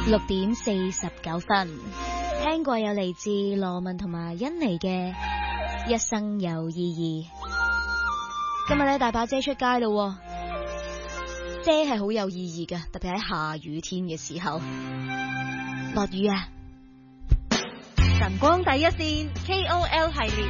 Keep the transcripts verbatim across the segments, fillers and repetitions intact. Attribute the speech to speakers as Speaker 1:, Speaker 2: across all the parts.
Speaker 1: 六點四十九分，聽過有嚟自羅文同埋甄妮嘅《一生有意義》。今日咧大把遮出街咯，遮係好有意義嘅，特別喺下雨天嘅時候。落雨啊！
Speaker 2: 晨光第一線 K O L 系列，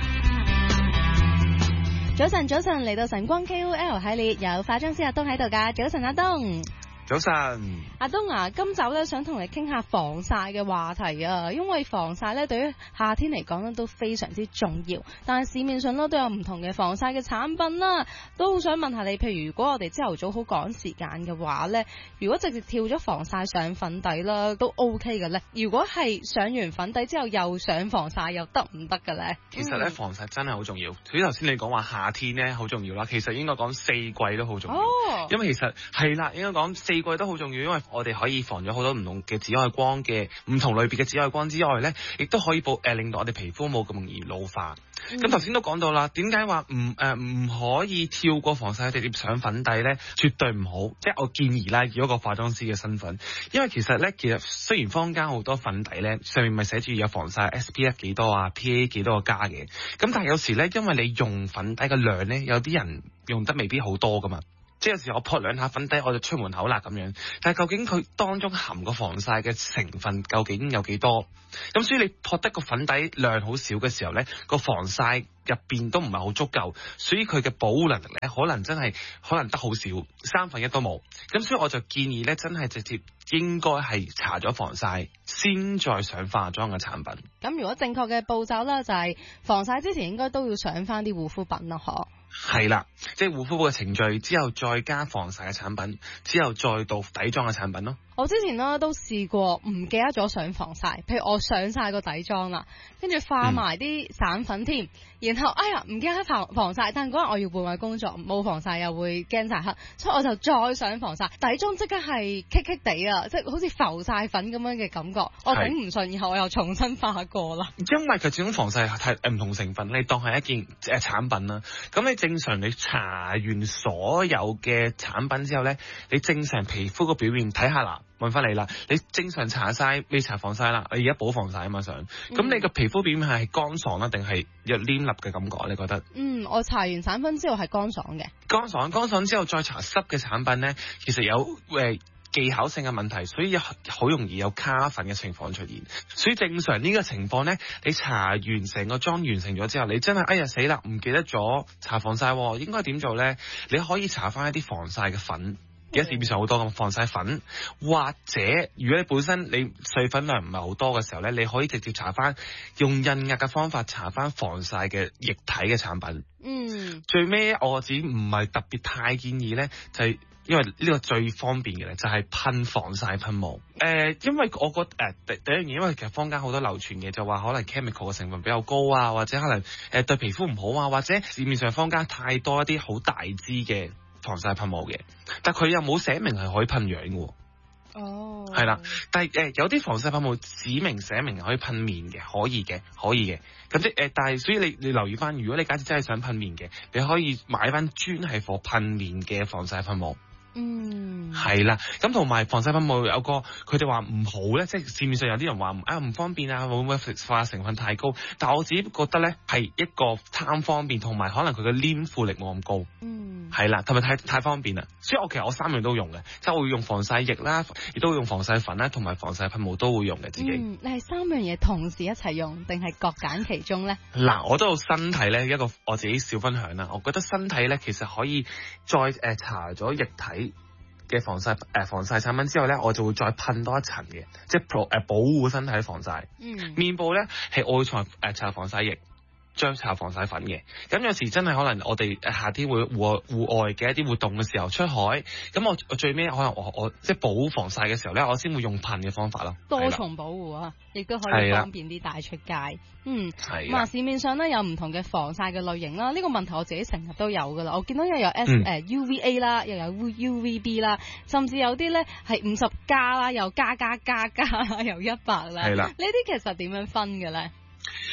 Speaker 2: 早晨早晨，嚟到晨光 K O L 系列，有化妝師阿東喺度噶。早晨阿東。
Speaker 3: 早晨，
Speaker 2: 阿東啊，今集咧想同你傾下防曬嘅話題啊，因為防曬咧對於夏天嚟講咧都非常之重要，但係市面上咧都有唔同嘅防曬嘅產品啦，都好想問下你，譬如如果我哋朝頭早好趕時間嘅話咧，如果直接跳咗防曬上粉底啦，都 OK 嘅咧。如果係上完粉底之後又上防曬，又得唔得嘅咧？
Speaker 3: 其實咧、嗯、防曬真係好重要。所以頭先你講話夏天咧好重要啦，其實應該講四季都好重要，哦、因為其實係啦，應該講四。四季都好重要，因為我哋可以防咗好多唔同嘅紫外光嘅唔同類別嘅紫外光之外咧，亦都可以保誒、呃、令到我哋皮膚冇咁容易老化。咁頭先都講到啦，點解話唔誒唔可以跳過防曬直接上粉底咧？絕對唔好，即係我建議啦，以一個化妝師嘅身份，因為其實咧，其實雖然坊間好多粉底咧，上面咪寫住有防曬 S P F 幾多啊 P A 幾多個加嘅，咁但係有時咧，因為你用粉底嘅量咧，有啲人用得未必好多噶嘛。即係有時我撲兩下粉底我就出門口啦咁樣，但係究竟佢當中含個防曬嘅成分究竟有幾多？咁所以你撲得個粉底量好少嘅時候咧，個防曬入邊都唔係好足夠，所以佢嘅保護能力咧可能真係可能得好少，三分一都冇。咁所以我就建議咧，真係直接應該係搽咗防曬先再上化妝嘅產品。
Speaker 2: 咁如果正確嘅步驟咧，就係防曬之前應該都要上翻啲護膚品咯，嗬。
Speaker 3: 係啦，即係護膚嘅程序之後再加防曬嘅產品，之後再到底妝嘅產品咯。
Speaker 2: 我之前咧都試過唔記得咗上防曬，譬如我上晒個底妝啦，跟住化埋啲散粉添，嗯、然後哎呀唔記得防防曬，但嗰日我要戶外工作，冇防曬又會驚曬黑，所以我就再上防曬，底妝即刻係棘棘地啊，即係好似浮晒粉咁樣嘅感覺，我頂唔順，然後我又重新化過啦。因
Speaker 3: 為佢始終防曬係唔同成分，你當係一件誒產品啦，咁你正常你搽完所有嘅產品之後咧，你正常皮膚個表現睇下啦。問翻你啦，你正常搽晒未搽防曬啦，你而家補防曬啊嘛想，咁、嗯、你個皮膚表面係乾爽啦，定係有黏粒嘅感覺？你覺得？嗯，
Speaker 2: 我搽完散粉之後係乾爽嘅。
Speaker 3: 乾爽，乾爽之後再搽濕嘅產品咧，其實有誒、呃、技巧性嘅問題，所以好容易有卡粉嘅情況出現。所以正常呢個情況咧，你搽完成個妝完成咗之後，你真係哎呀死啦，唔記得咗搽防曬，應該點做咧？你可以搽翻一啲防曬嘅粉。而家市面上好多咁防曬粉，或者如果你本身你水分量唔係好多嘅時候咧，你可以直接搽翻用印壓嘅方法搽翻防曬嘅液體嘅產品。嗯，最尾我自己唔係特別太建議咧，就係、是、因為呢個最方便嘅咧，就係噴防曬噴霧。誒、呃，因為我覺得誒、呃、第第一樣嘢，因為其實坊間好多流傳嘅就話可能 chemical 嘅成分比較高啊，或者可能誒、呃、對皮膚唔好啊，或者市面上坊間太多一啲好大支嘅防曬噴霧嘅，但佢又冇寫明係可以噴樣嘅。哦，係啦，但係誒、呃、有啲防曬噴霧指明寫明可以噴面嘅，可以嘅，可以嘅。咁即誒，但係所以你你留意翻，如果你假設真係想噴面嘅，你可以買翻專係貨噴面嘅防曬噴霧。嗯，係啦，咁同埋防曬噴霧有個佢哋話唔好咧，即係市面上有啲人話啊唔方便啊，會唔會化成分太高？但係我自己覺得咧係一個貪方便，同埋可能佢嘅黏附力冇咁高。嗯，係啦，同埋太太方便啦，所以我其實我三樣都用嘅，即係我會用防曬液啦，亦都會用防曬粉啦，同埋防曬噴霧都會用嘅自己。嗯，
Speaker 2: 你係三樣嘢同時一齊用，定係各揀其中咧？
Speaker 3: 嗱，我都有身體咧一個我自己小分享啦，我覺得身體咧其實可以再誒搽咗液體嘅防曬誒、呃、防曬產品之後咧，我就會再噴多一層嘅，即係保誒保護身體防曬。嗯，面部咧係我會搽誒搽防曬液，將搽防曬粉嘅。咁有時真係可能我哋夏天會戶戶外嘅一啲活動嘅時候出海，咁我我最尾可能我我即係保護防曬嘅時候咧，我先會用噴嘅方法咯。
Speaker 2: 多重保護啊，亦都可以方便啲帶出街。嗯，係。咁啊，市面上咧有唔同嘅防曬嘅類型啦，呢、這個問題我自己成日都有噶啦。我見到又有 S 誒、嗯、U V A 啦，又有 U V B 啦，甚至有啲咧係五十加啦，又加加加加，又一百啦。係啦。呢啲其實點樣分嘅咧？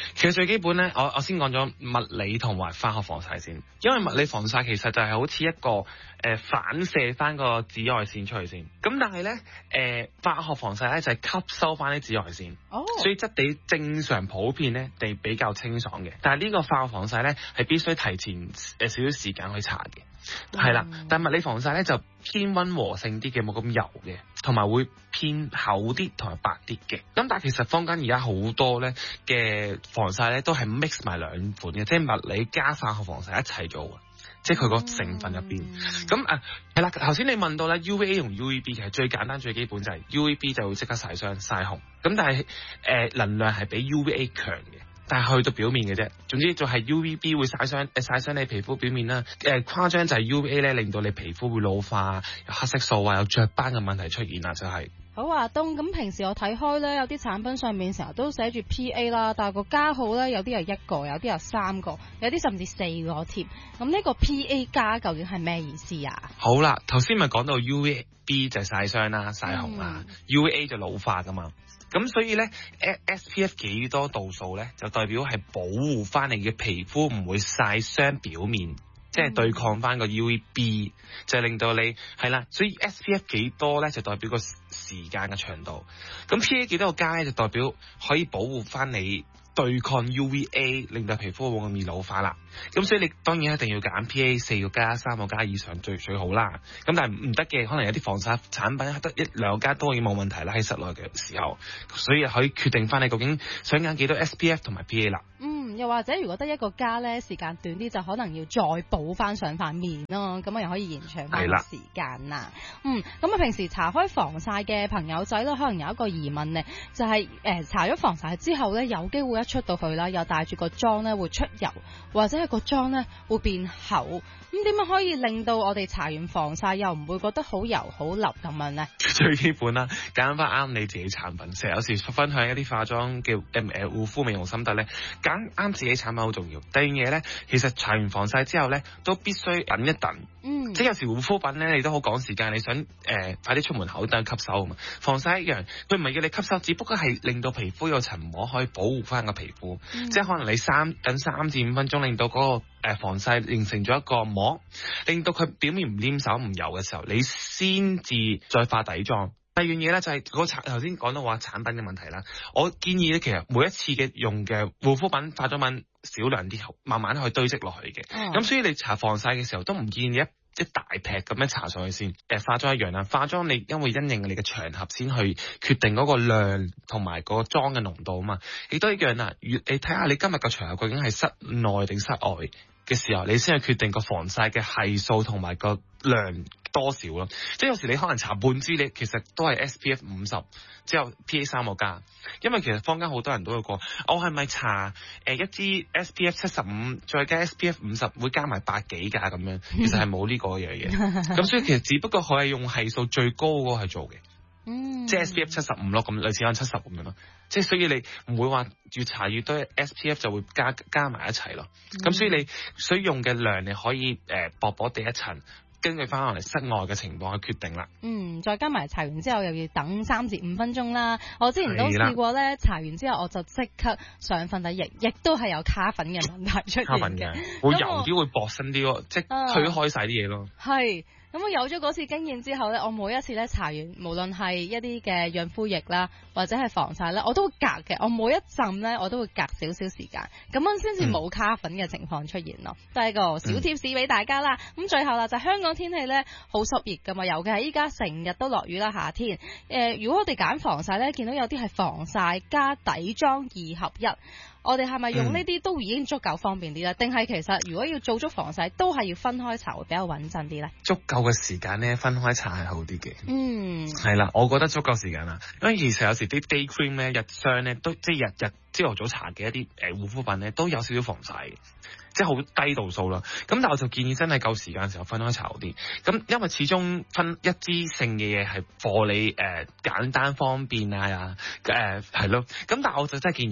Speaker 3: 其實最基本咧，我我先講咗物理同埋化學防曬先，因為物理防曬其實就係好似一個誒、呃、反射翻個紫外線出去先，咁但係咧誒化學防曬咧就係、是、吸收翻啲紫外線，哦，所以質地正常普遍咧地比較清爽嘅，但係呢個化學防曬咧係必須提前誒少少時間去搽嘅。係啦、嗯，但物理防曬咧就偏溫和性啲嘅，冇咁油嘅，同埋會偏厚啲同埋白啲嘅。咁但係其實坊間而家好多咧嘅防曬咧都係 mix 埋兩款嘅，即係物理加化學防曬一齊做，即係佢個成分入邊。咁啊係啦，頭先你問到咧 U V A 同 U V B 其實最簡單最基本就係 U V B 就會即刻曬傷曬紅，咁但係誒、呃、能量係比 U V A 強嘅。但係去到表面嘅啫，總之就係 U V B 會曬傷誒曬傷你皮膚表面啦。誒、呃、誇張就係 U V A 咧令到你皮膚會老化，有黑色素啊，有雀斑嘅問題出現啦，就係、是。
Speaker 2: 好啊，東咁平時我睇開咧，有啲產品上面成日都寫住 P A 啦，但係個加號咧有啲係一個，有啲有三個，有啲甚至四個添。咁呢個 P A 加究竟係咩意思啊？
Speaker 3: 好啦，頭先咪講到 U V B 就係曬傷啦、曬紅啦、嗯、，U V A 就老化噶嘛。咁所以咧 ，S P F 幾多度數咧，就代表係保護翻你嘅皮膚唔會曬傷表面，即係對抗翻個 U V B， 就係令到你係啦。所以 S P F 幾多咧，就代表個時間嘅長度。咁 P A 幾多個加咧，就代表可以保護翻你對抗 U V A， 令到皮膚冇咁易老化啦。咁所以你當然一定要揀 P A 四個加、三個加以上最最好啦。咁但係唔得嘅，可能有啲防曬產品得一兩加都已經冇問題啦，喺室內嘅時候，所以可以決定翻你究竟想揀幾多 S P F 同埋 P A 啦。
Speaker 2: 嗯，又或者如果得一個加咧，時間短啲，就可能要再補翻上塊面咯，咁啊又可以延長翻時間啦。嗯，咁啊平時搽開防曬嘅朋友仔咧，可能有一個疑問咧，就係誒搽咗防曬之後咧，有機會一出到去啦，又帶住個妝咧會出油，或者係個妝咧會變厚。咁點樣可以令到我哋搽完防曬又唔會覺得好油好流咁樣咧？
Speaker 3: 最基本啦，揀翻啱你自己產品。成日有時分享一啲化妝嘅誒誒護膚美容心得咧，揀啱自己產品好重要。第二嘢咧，其實搽完防曬之後咧，都必須等一等。嗯，即係有時護膚品咧，你都好趕時間，你想誒、呃、快啲出門口等佢吸收啊嘛。防曬一樣，佢唔係叫你吸收，只不過係令到皮膚有層膜可以保護翻個皮膚。嗯、即係可能你三等三至五分鐘，令到嗰、那個。誒防曬形成咗一個膜，令到佢表面唔黏手唔油嘅時候，你先至再化底妝。第二樣嘢咧就係嗰產頭先講到話產品嘅問題啦。我建議咧，其實每一次嘅用嘅護膚品、化妝品少量啲，慢慢去堆積落去嘅。咁、嗯、所以你搽防曬嘅時候都唔建議一一大劈咁樣搽上去先。誒化妝一樣啦，化妝你因為因應你嘅場合先去決定嗰個量同埋個妝嘅濃度啊嘛。亦都一樣啦，越你睇下你今日嘅場合究竟係室內定室外嘅時候，你先去決定個防曬嘅係數同埋個量多少咯。即係有時你可能搽半支，你其實都係 S P F 五十之後 P A 三個加。因為其實坊間好多人都有個，我係咪搽誒一支 S P F 七十五再加 S P F 五十會加埋百幾㗎咁樣？其實係冇呢個嘢嘅。咁所以其實只不過佢係用係數最高嗰個去做嘅。嗯，即係 S P F 七十五咯，咁類似按七十咁樣咯。即係所以你唔會話越搽越多 S P F 就會加加埋一齊咯。咁、嗯、所以你所以用嘅量你可以誒、呃、薄薄地一層，根據翻落嚟室外嘅情況去決定啦。嗯，
Speaker 2: 再加埋搽完之後又要等三至五分鐘啦。我之前都試過咧，搽完之後我就即刻上粉底液，亦都係有卡粉嘅問題出現嘅。卡粉嘅會油啲，會薄身啲咯，即係推開晒啲嘢咯。係。咁我有咗嗰次經驗之後咧，我每一次咧搽完，無論係一啲嘅潤膚液啦，或者係防曬咧，我都會隔嘅。我每一浸咧，我都會隔少少時間，咁樣先至冇卡粉嘅情況出現咯。都係、嗯、個小貼士俾大家啦。咁、嗯、最後啦，就係、香港天氣咧好濕熱噶嘛，尤其係依家成日都落雨啦，夏天。誒、呃，如果我哋揀防曬咧，見到有啲係防曬加底妝二合一。我哋係咪用呢啲都已經足夠方便啲咧？定係、嗯、其實如果要做足防曬，都係要分開搽會比較穩陣啲咧？足夠嘅時間咧，分開搽係好啲嘅。嗯，係啦，我覺得足夠時間啦。因為其實有時啲 day cream 咧、日霜咧，都即係日日朝頭早搽嘅一啲誒護膚品咧，都有少少防曬嘅，即係好低度數啦。咁但係我就建議真係夠時間嘅時候分開搽好啲。咁因為始終分一支性嘅嘢係幫你誒、呃、簡單方便啊，誒係咯。咁但係我就真係建議嘅。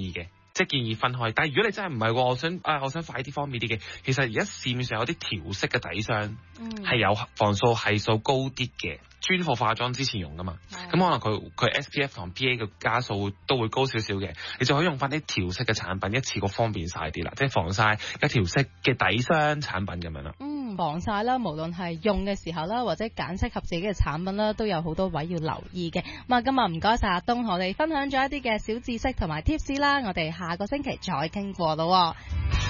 Speaker 3: 即係建議分開。但係如果你真係唔係喎，我想啊，我想快啲方便啲嘅，其實而家市面上有啲調色嘅底霜，係、嗯、有防數係數高啲嘅，專貨化妝之前用噶嘛。咁、嗯、可能佢佢 S P F 同 P A 嘅加數都會高少少嘅，你就可以用翻啲調色嘅產品，一次過方便晒啲啦，即係防曬一調色嘅底霜產品咁樣啦。
Speaker 2: 嗯，防曬啦，無論係用嘅時候啦，或者揀適合自己嘅產品啦，都有好多位要留意嘅。咁啊，今日唔該晒阿東，我哋分享咗一啲嘅小知識同埋 tips 啦，我哋下個星期再傾過咯。